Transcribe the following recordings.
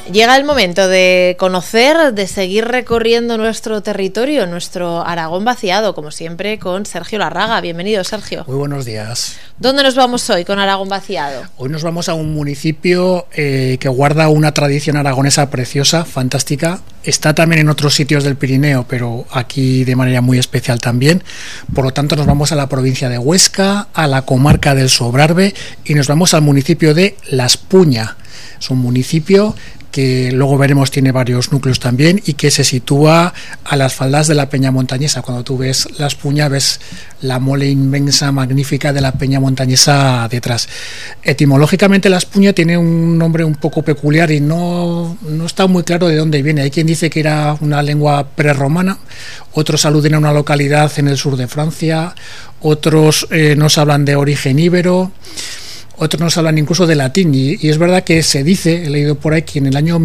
Llega el momento de conocer, de seguir recorriendo nuestro territorio, nuestro Aragón vaciado, como siempre, con Sergio Larraga. Bienvenido, Sergio. Muy buenos días. ¿Dónde nos vamos hoy con Aragón vaciado? Hoy nos vamos a un municipio que guarda una tradición aragonesa preciosa, fantástica. Está también en otros sitios del Pirineo, pero aquí de manera muy especial también. Por lo tanto, nos vamos a la provincia de Huesca, a la comarca del Sobrarbe y nos vamos al municipio de La Espuña. Es un municipio que luego veremos tiene varios núcleos también y que se sitúa a las faldas de la Peña Montañesa. Cuando tú ves La Espuña ves la mole inmensa, magnífica de la Peña Montañesa detrás. Etimológicamente La Espuña tiene un nombre un poco peculiar y no está muy claro de dónde viene. Hay quien dice que era una lengua prerromana, otros aluden a una localidad en el sur de Francia, otros nos hablan de origen íbero. Otros nos hablan incluso de latín y es verdad que se dice, he leído por ahí, que en el año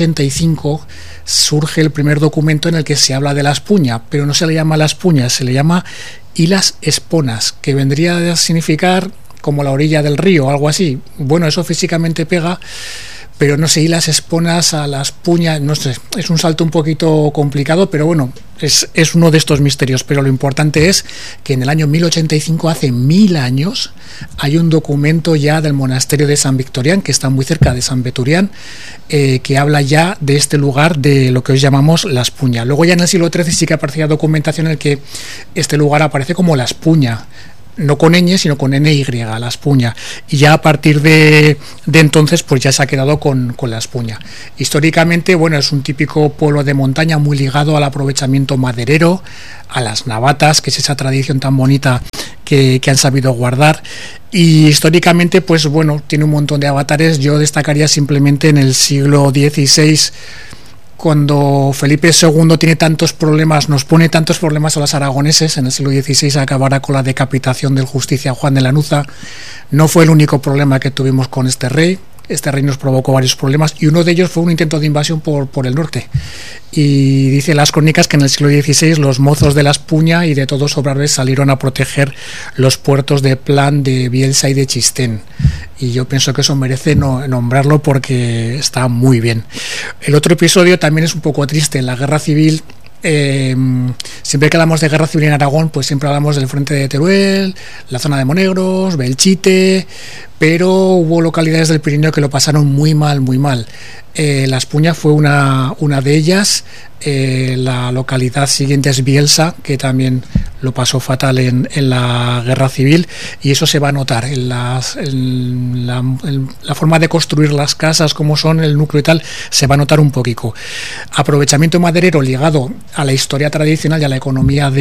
1085 surge el primer documento en el que se habla de La Espuña, pero no se le llama La Espuña, se le llama Ilas Esponas, que vendría a significar como la orilla del río, algo así. Bueno, eso físicamente pega, pero no sé, Ilas Esponas a La Espuña, no sé, es un salto un poquito complicado, pero bueno, es uno de estos misterios. Pero lo importante es que en el año 1085, hace 1000 años, hay un documento ya del monasterio de San Victorián, que está muy cerca de San Veturián, que habla ya de este lugar, de lo que hoy llamamos La Espuña. Luego ya en el siglo XIII sí que aparecía documentación en el que este lugar aparece como La Espuña, no con ñ, sino con NY, La Espuña, y ya a partir de entonces pues ya se ha quedado con La Espuña. Históricamente, bueno, es un típico pueblo de montaña muy ligado al aprovechamiento maderero, a las navatas, que es esa tradición tan bonita que han sabido guardar, y históricamente pues bueno, tiene un montón de avatares. Yo destacaría simplemente en el siglo XVI, cuando Felipe II tiene tantos problemas, nos pone tantos problemas a los aragoneses. En el siglo XVI acabará con la decapitación del Justicia Juan de Lanuza. No fue el único problema que tuvimos con este rey. Este rey nos provocó varios problemas y uno de ellos fue un intento de invasión por el norte. Y dice las crónicas que en el siglo XVI los mozos de La Espuña y de todo Sobrarbe salieron a proteger los puertos de Plan, de Bielsa y de Chistén. Y yo pienso que eso merece nombrarlo porque está muy bien. El otro episodio también es un poco triste. En la Guerra Civil, siempre que hablamos de guerra civil en Aragón, pues siempre hablamos del frente de Teruel, la zona de Monegros, Belchite, pero hubo localidades del Pirineo que lo pasaron muy mal, muy mal. La Espuña fue una de ellas. La localidad siguiente es Bielsa, que también lo pasó fatal en la guerra civil, y eso se va a notar en la forma de construir las casas, como son el núcleo y tal, se va a notar un poquito. Aprovechamiento maderero ligado a la historia tradicional y a la economía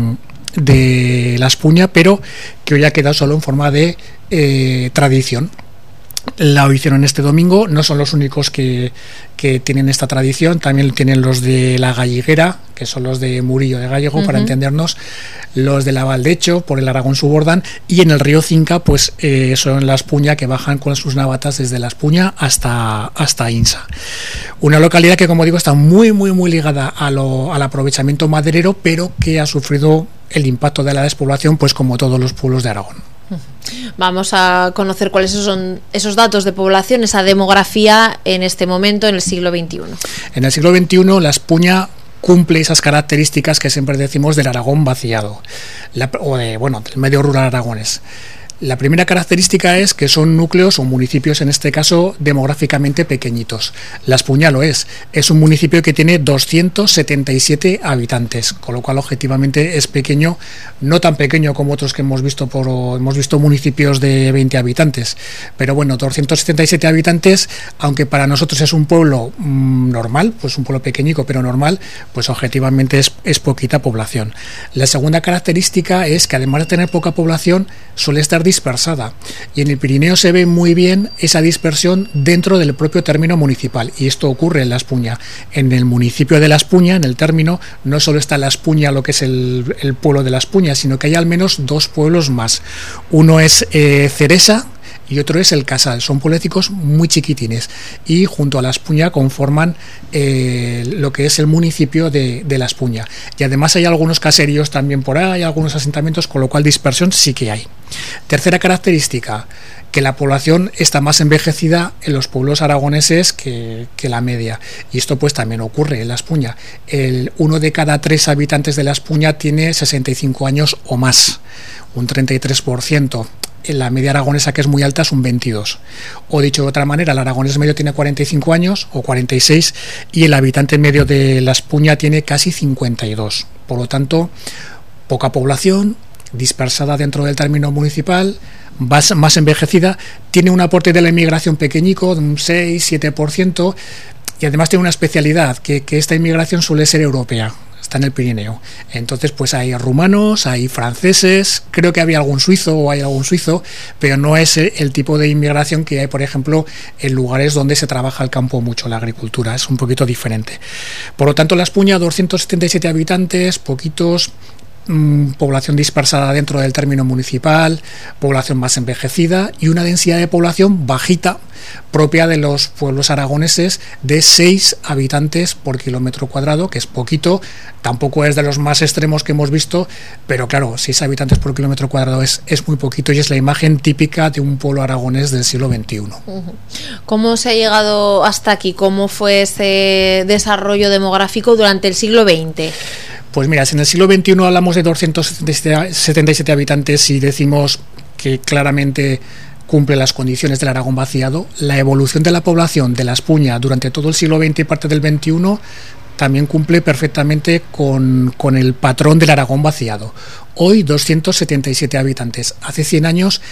de La Espuña, pero que hoy ha quedado solo en forma de tradición. La hicieron este domingo, no son los únicos que tienen esta tradición, también tienen los de la Galliguera, que son los de Murillo de Gallego, para entendernos, los de la Valdecho, por el Aragón Subordán, y en el río Cinca, pues son La Espuña, que bajan con sus navatas desde La Espuña hasta Insa. Una localidad que, como digo, está muy, muy, muy ligada al aprovechamiento maderero, pero que ha sufrido el impacto de la despoblación, pues como todos los pueblos de Aragón. Vamos a conocer cuáles son esos datos de población, esa demografía en este momento, en el siglo XXI. En el siglo XXI, La Espuña cumple esas características que siempre decimos del Aragón vaciado, del medio rural aragonés. La primera característica es que son núcleos o municipios, en este caso, demográficamente pequeñitos. La Espuña lo es un municipio que tiene 277 habitantes, con lo cual objetivamente es pequeño, no tan pequeño como otros que hemos visto municipios de 20 habitantes, pero bueno, 277 habitantes, aunque para nosotros es un pueblo normal, pues un pueblo pequeñico pero normal, pues objetivamente es poquita población. La segunda característica es que, además de tener poca población, suele estar dispersada, y en el Pirineo se ve muy bien esa dispersión dentro del propio término municipal, y esto ocurre en La Espuña. En el municipio de La Espuña, en el término, no solo está La Espuña, lo que es el pueblo de La Espuña, sino que hay al menos dos pueblos más. Uno es Ceresa y otro es el Casal. Son pueblecicos muy chiquitines y junto a La Espuña conforman lo que es el municipio de La Espuña. Y además hay algunos caseríos también por ahí, algunos asentamientos, con lo cual dispersión sí que hay. Tercera característica, que la población está más envejecida en los pueblos aragoneses que la media. Y esto pues también ocurre en La Espuña. 1 de cada 3 habitantes de La Espuña tiene 65 años o más, un 33%. En la media aragonesa, que es muy alta, es un 22%. O dicho de otra manera, el aragonés medio tiene 45 años o 46 y el habitante medio de La Espuña tiene casi 52. Por lo tanto, poca población, dispersada dentro del término municipal, más envejecida, tiene un aporte de la inmigración pequeñico, de un 6-7%, y además tiene una especialidad, que esta inmigración suele ser europea, está en el Pirineo. Entonces pues hay rumanos, hay franceses, creo que había algún suizo o hay algún suizo, pero no es el tipo de inmigración que hay, por ejemplo, en lugares donde se trabaja el campo mucho, la agricultura, es un poquito diferente. Por lo tanto, La Espuña, 277 habitantes, poquitos, población dispersada dentro del término municipal, población más envejecida y una densidad de población bajita, propia de los pueblos aragoneses, de 6 habitantes por kilómetro cuadrado, que es poquito, tampoco es de los más extremos que hemos visto, pero claro, 6 habitantes por kilómetro cuadrado es muy poquito y es la imagen típica de un pueblo aragonés del siglo XXI. ¿Cómo se ha llegado hasta aquí? ¿Cómo fue ese desarrollo demográfico durante el siglo XX? Pues mira, si en el siglo XXI hablamos de 277 habitantes y decimos que claramente cumple las condiciones del Aragón vaciado, la evolución de la población de La Espuña durante todo el siglo XX y parte del XXI también cumple perfectamente con el patrón del Aragón vaciado. Hoy 277 habitantes, hace 100 años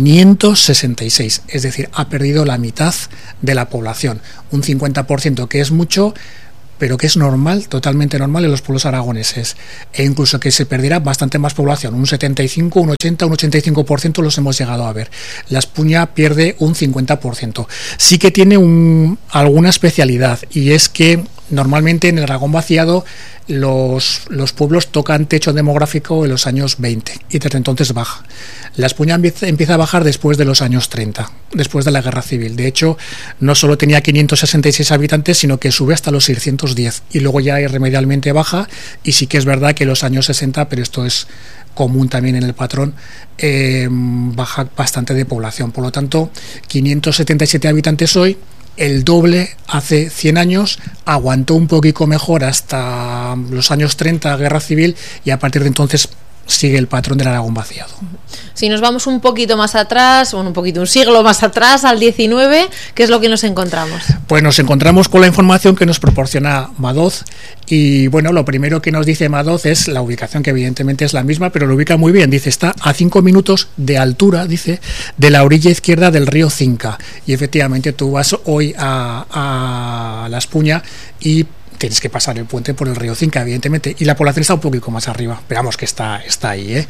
566, es decir, ha perdido la mitad de la población, un 50%, que es mucho, pero que es normal, totalmente normal en los pueblos aragoneses, e incluso que se perdiera bastante más población, un 75, un 80, un 85% los hemos llegado a ver. La Espuña pierde un 50%. Sí que tiene alguna especialidad, y es que normalmente en el Aragón vaciado los pueblos tocan techo demográfico en los años 20 y desde entonces baja. La Espuña empieza a bajar después de los años 30, después de la Guerra Civil. De hecho, no solo tenía 566 habitantes, sino que sube hasta los 610 y luego ya irremediablemente baja, y sí que es verdad que en los años 60, pero esto es común también en el patrón, baja bastante de población. Por lo tanto, 577 habitantes hoy, el doble hace 100 años, aguantó un poquito mejor hasta los años 30, Guerra Civil, y a partir de entonces sigue el patrón del Aragón vaciado. Si nos vamos un poquito más atrás, un siglo más atrás, al 19, ¿qué es lo que nos encontramos? Pues nos encontramos con la información que nos proporciona Madoz, y bueno, lo primero que nos dice Madoz es la ubicación, que evidentemente es la misma, pero lo ubica muy bien. Dice, está a 5 minutos de altura, dice, de la orilla izquierda del río Cinca, y efectivamente tú vas hoy a La Espuña y tienes que pasar el puente por el río Cinca, evidentemente, y la población está un poquito más arriba, pero vamos que está ahí,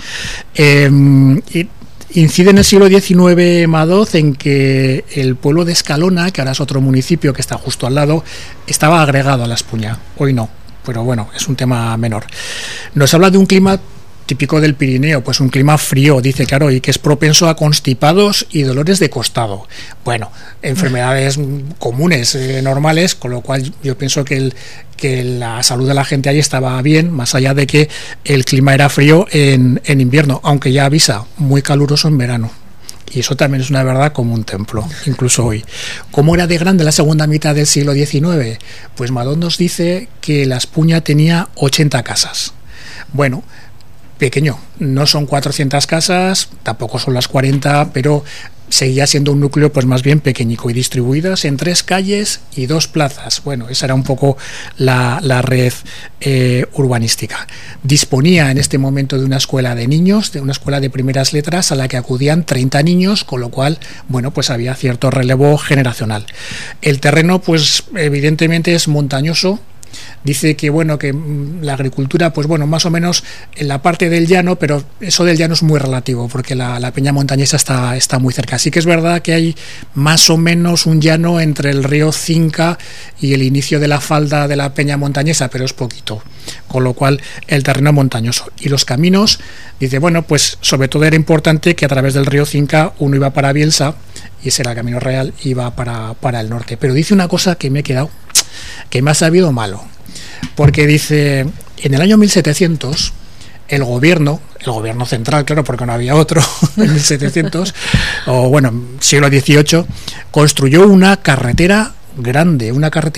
Incide en el siglo XIX Madoz en que el pueblo de Escalona, que ahora es otro municipio que está justo al lado, estaba agregado a La Espuña. Hoy no, pero bueno, es un tema menor. Nos habla de un clima típico del Pirineo, pues un clima frío, dice, claro, y que es propenso a constipados y dolores de costado. Bueno, enfermedades comunes, normales, con lo cual yo pienso que la salud de la gente ahí estaba bien, más allá de que el clima era frío en invierno, aunque ya avisa, muy caluroso en verano. Y eso también es una verdad como un templo, incluso hoy. ¿Cómo era de grande la segunda mitad del siglo XIX? Pues Madoz nos dice que La Espuña tenía 80 casas. Bueno, pequeño, no son 400 casas, tampoco son las 40, pero seguía siendo un núcleo pues más bien pequeñico y distribuidas en 3 calles y 2 plazas. Bueno, esa era un poco la red urbanística. Disponía en este momento de una escuela de niños, de una escuela de primeras letras a la que acudían 30 niños, con lo cual, bueno, pues había cierto relevo generacional. El terreno, pues evidentemente es montañoso. Dice que bueno, que la agricultura, pues bueno, más o menos en la parte del llano, pero eso del llano es muy relativo, porque la peña montañesa está muy cerca. Sí que es verdad que hay más o menos un llano entre el río Cinca y el inicio de la falda de la peña montañesa, pero es poquito, con lo cual el terreno montañoso. Y los caminos, dice, bueno, pues sobre todo era importante que a través del río Cinca uno iba para Bielsa y ese era el camino real, iba para el norte. Pero dice una cosa que me he quedado, que me ha sabido malo, porque dice, en el año 1700, el gobierno central, claro, porque no había otro, en 1700, o bueno, siglo XVIII, construyó una carretera grande.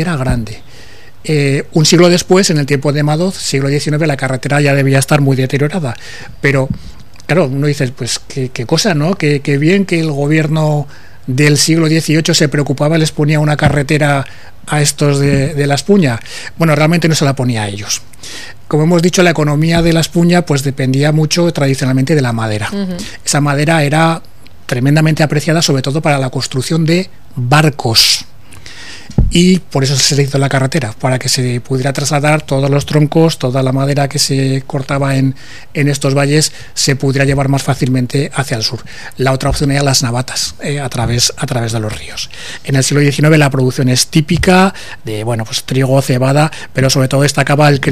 Un siglo después, en el tiempo de Madoz, siglo XIX, la carretera ya debía estar muy deteriorada, pero claro, uno dice, pues qué cosa, ¿no? Qué bien que el gobierno del siglo XVIII se preocupaba, les ponía una carretera a estos de La Espuña. Bueno, realmente no se la ponía a ellos. Como hemos dicho, la economía de La Espuña pues dependía mucho tradicionalmente de la madera. Esa madera era tremendamente apreciada, sobre todo para la construcción de barcos. Y por eso se hizo la carretera, para que se pudiera trasladar todos los troncos, toda la madera que se cortaba en estos valles, se pudiera llevar más fácilmente hacia el sur. La otra opción era las navatas, a través de los ríos. En el siglo XIX la producción es típica de, bueno, pues trigo, cebada, pero sobre todo destacaba la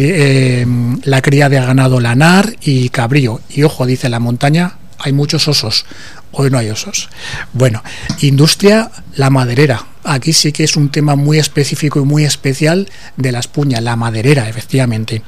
cría de ganado lanar y cabrío. Y ojo, dice, en la montaña hay muchos osos. Hoy no hay osos. Bueno, industria, la maderera. Aquí sí que es un tema muy específico y muy especial de La Espuña, la maderera, efectivamente.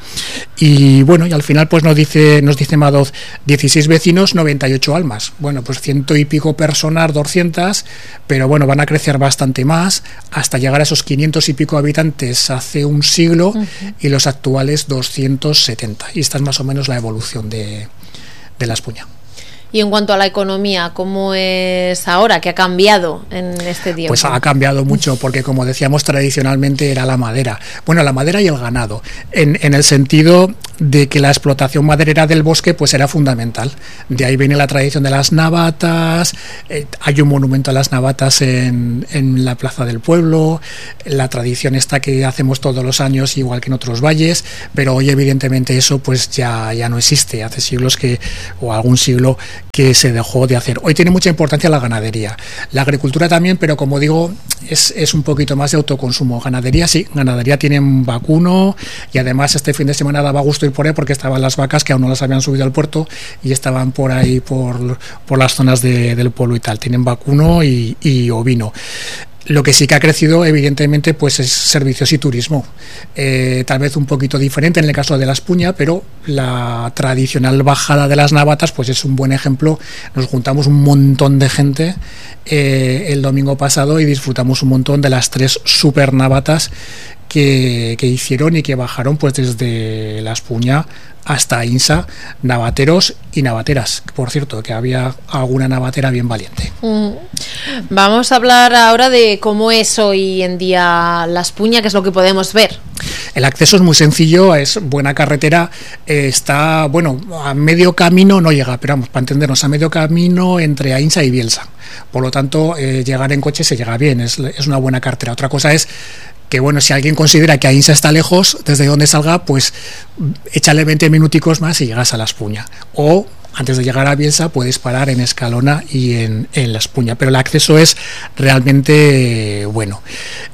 Y bueno, y al final pues nos dice Madoz, 16 vecinos, 98 almas. Bueno, pues 100 y pico personas, 200, pero bueno, van a crecer bastante más hasta llegar a esos 500 y pico habitantes hace un siglo, y los actuales 270. Y esta es más o menos la evolución de La Espuña. Y en cuanto a la economía, ¿cómo es ahora? ¿Qué ha cambiado en este tiempo? Pues ha cambiado mucho, porque como decíamos, tradicionalmente era la madera. Bueno, la madera y el ganado, en el sentido de que la explotación maderera del bosque pues era fundamental. De ahí viene la tradición de las navatas, hay un monumento a las navatas en la plaza del pueblo, la tradición esta que hacemos todos los años, igual que en otros valles, pero hoy evidentemente eso pues ya no existe. Hace siglos o algún siglo que se dejó de hacer. Hoy tiene mucha importancia la ganadería, la agricultura también, pero como digo, es un poquito más de autoconsumo. Ganadería sí, ganadería tienen vacuno, y además este fin de semana daba gusto ir por ahí porque estaban las vacas que aún no las habían subido al puerto y estaban por ahí por las zonas del pueblo y tal. Tienen vacuno y ovino. Lo que sí que ha crecido, evidentemente, pues es servicios y turismo. Tal vez un poquito diferente en el caso de La Espuña, pero la tradicional bajada de las navatas, pues es un buen ejemplo. Nos juntamos un montón de gente el domingo pasado y disfrutamos un montón de las 3 super navatas que hicieron y que bajaron pues desde La Espuña hasta Insa, navateros y navateras. Por cierto, que había alguna navatera bien valiente. Vamos a hablar ahora de cómo es hoy en día La Espuña, que es lo que podemos ver. El acceso es muy sencillo, es buena carretera, está, bueno, a medio camino no llega, pero vamos, para entendernos, a medio camino entre Ainsa y Bielsa. Por lo tanto, llegar en coche se llega bien, es una buena carretera. Otra cosa es que, bueno, si alguien considera que Ainsa está lejos, desde donde salga, pues échale 20 minuticos más y llegas a La Espuña. O antes de llegar a Bielsa puedes parar en Escalona y en La Espuña, pero el acceso es realmente bueno.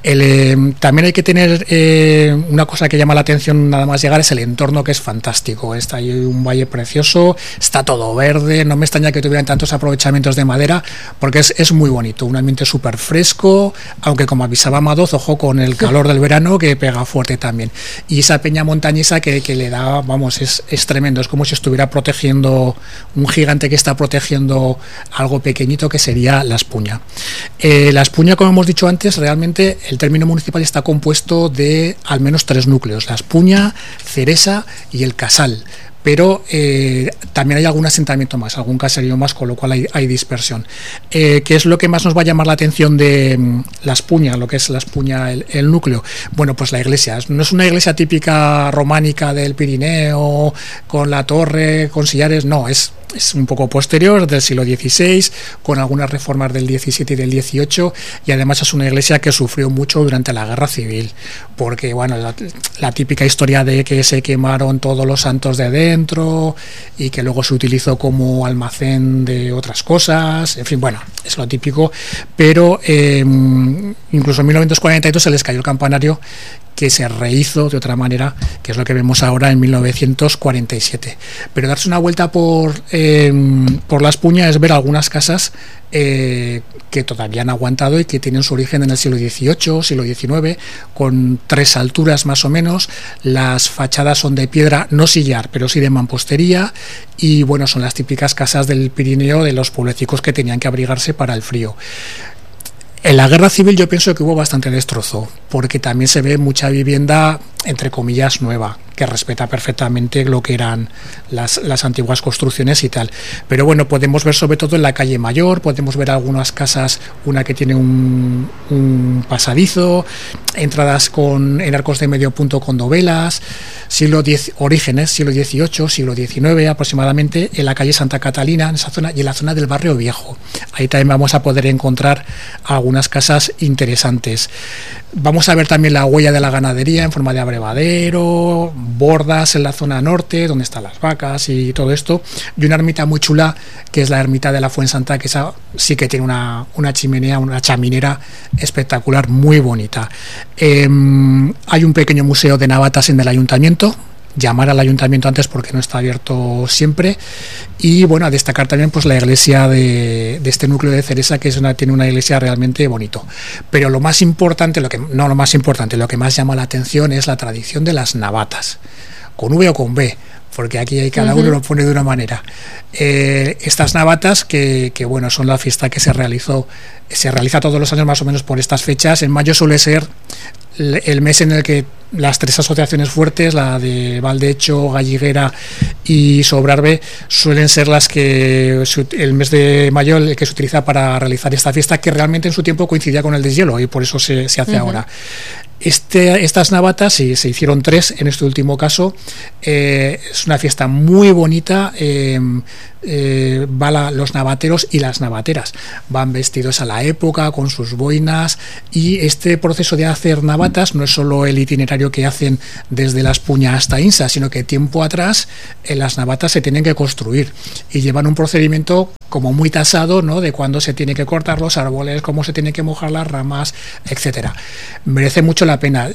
También hay que tener una cosa que llama la atención nada más llegar, es el entorno, que es fantástico. Está ahí un valle precioso, está todo verde, no me extraña que tuvieran tantos aprovechamientos de madera, porque es muy bonito, un ambiente súper fresco, aunque como avisaba Madoz, ojo con el calor del verano que pega fuerte también. Y esa peña montañesa que le da, vamos, es tremendo, es como si estuviera protegiendo un gigante que está protegiendo algo pequeñito que sería La Espuña. La Espuña, como hemos dicho antes, realmente el término municipal está compuesto de al menos 3 núcleos: La Espuña, Ceresa y El Casal. Pero también hay algún asentamiento más, algún caserío más, con lo cual hay dispersión. ¿Qué es lo que más nos va a llamar la atención de La Espuña, lo que es La Espuña, el núcleo? Bueno, pues la iglesia. No es una iglesia típica románica del Pirineo, con la torre, con sillares, no, es un poco posterior, del siglo XVI, con algunas reformas del XVII y del XVIII, y además es una iglesia que sufrió mucho durante la Guerra Civil, porque, bueno, la típica historia de que se quemaron todos los santos de dentro y que luego se utilizó como almacén de otras cosas, en fin, bueno, es lo típico, pero incluso en 1942 se les cayó el campanario, que se rehizo de otra manera, que es lo que vemos ahora en 1947. Pero darse una vuelta por la Espuña es ver algunas casas que todavía han aguantado y que tienen su origen en el siglo XVIII, siglo XIX, con 3 alturas más o menos. Las fachadas son de piedra, no sillar, pero sí de mampostería, y bueno, son las típicas casas del Pirineo de los pueblecicos que tenían que abrigarse para el frío. En la guerra civil yo pienso que hubo bastante destrozo, porque también se ve mucha vivienda, entre comillas, nueva, que respeta perfectamente lo que eran las antiguas construcciones y tal. Pero bueno, podemos ver sobre todo en la calle Mayor, podemos ver algunas casas, una que tiene un pasadizo, entradas en arcos de medio punto con dovelas, orígenes, siglo XVIII, siglo XIX aproximadamente, en la calle Santa Catalina, en esa zona, y en la zona del Barrio Viejo. Ahí también vamos a poder encontrar algunas casas interesantes. Vamos a ver también la huella de la ganadería en forma de abrevadero, bordas en la zona norte, donde están las vacas y todo esto, y una ermita muy chula, que es la ermita de la Fuensanta, que esa sí que tiene una chimenea, una chaminera espectacular, muy bonita. Hay un pequeño museo de navatas en el ayuntamiento. Llamar al ayuntamiento antes porque no está abierto siempre. Y bueno, a destacar también pues la iglesia de este núcleo de Ceresa, que tiene una iglesia realmente bonito. Pero lo más importante, lo que más llama la atención es la tradición de las navatas, con V o con B, porque aquí cada uno lo pone de una manera. Estas navatas que bueno, son la fiesta que se realiza todos los años más o menos por estas fechas. En mayo suele ser el mes en el que las 3 asociaciones fuertes, la de Valdehecho, Galliguera y Sobrarbe, suelen ser las que el mes de mayo el que se utiliza para realizar esta fiesta, que realmente en su tiempo coincidía con el deshielo y por eso se hace ahora. Estas navatas, se hicieron 3 en este último caso. Es una fiesta muy bonita. Los navateros y las navateras van vestidos a la época con sus boinas, y este proceso de hacer navatas no es solo el itinerario que hacen desde la Espuña hasta Insa, sino que tiempo atrás las navatas se tienen que construir y llevan un procedimiento como muy tasado, ¿no?, de cuándo se tiene que cortar los árboles, cómo se tiene que mojar las ramas, etcétera. Merece mucho la pena.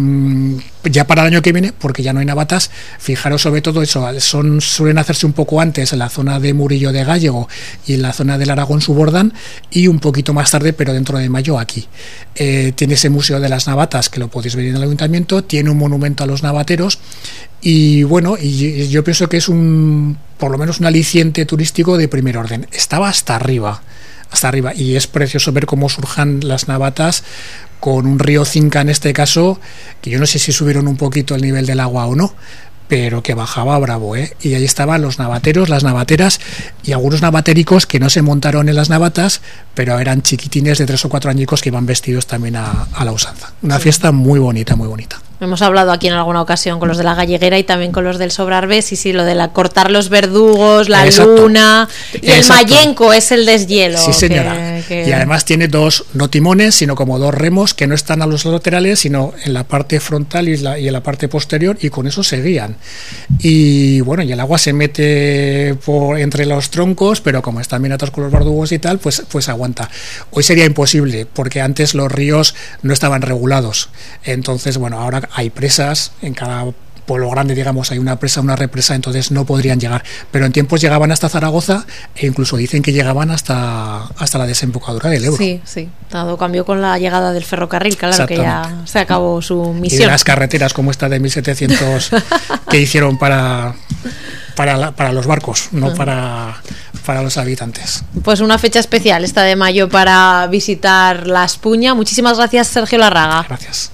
Ya para el año que viene, porque ya no hay navatas, fijaros sobre todo eso, suelen hacerse un poco antes en la zona de Murillo de Gállego y en la zona del Aragón Subordán, y un poquito más tarde, pero dentro de mayo, aquí. Tiene ese museo de las navatas, que lo podéis ver en el ayuntamiento, tiene un monumento a los navateros, y bueno, y yo pienso que es por lo menos un aliciente turístico de primer orden. Estaba hasta arriba, y es precioso ver cómo surjan las navatas con un río Cinca en este caso, que yo no sé si subieron un poquito el nivel del agua o no, pero que bajaba bravo, y ahí estaban los navateros, las navateras y algunos navatéricos que no se montaron en las navatas, pero eran chiquitines de 3 o 4 añicos que iban vestidos también a la usanza. Una fiesta muy bonita, muy bonita. Hemos hablado aquí en alguna ocasión con los de la Galliguera y también con los del Sobrarbe, sí, lo de cortar los verdugos, la luna, y el mayenco es el deshielo. Sí, señora. Y además tiene 2, no timones, sino como 2 remos que no están a los laterales, sino en la parte frontal y en la parte posterior, y con eso se guían. Y bueno, y el agua se mete entre los troncos, pero como están bien atados con los verdugos y tal, pues aguanta. Hoy sería imposible, porque antes los ríos no estaban regulados. Entonces, bueno, ahora hay presas en cada pueblo grande, digamos, hay una presa, una represa, entonces no podrían llegar, pero en tiempos llegaban hasta Zaragoza, e incluso dicen que llegaban hasta la desembocadura del Ebro. Sí, dado cambio con la llegada del ferrocarril, claro, que ya se acabó su misión. Y de las carreteras como esta de 1700 que hicieron para los barcos, no para los habitantes. Pues una fecha especial esta de mayo para visitar la Espuña. Muchísimas gracias, Sergio Larraga. Gracias.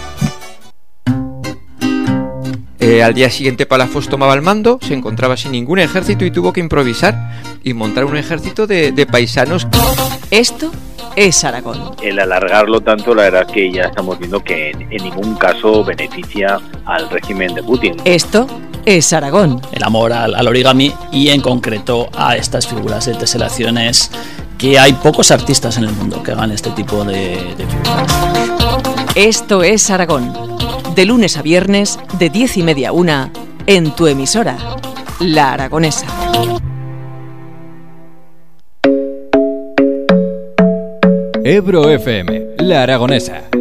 Al día siguiente Palafox tomaba el mando, se encontraba sin ningún ejército y tuvo que improvisar y montar un ejército de paisanos. Esto es Aragón. El alargarlo tanto, la verdad que ya estamos viendo que en ningún caso beneficia al régimen de Putin. Esto es Aragón. El amor al origami y en concreto a estas figuras de teselaciones, que hay pocos artistas en el mundo que hagan este tipo de figuras. Esto es Aragón. De lunes a viernes, de 10:30 a 1, en tu emisora, La Aragonesa. Ebro FM, La Aragonesa.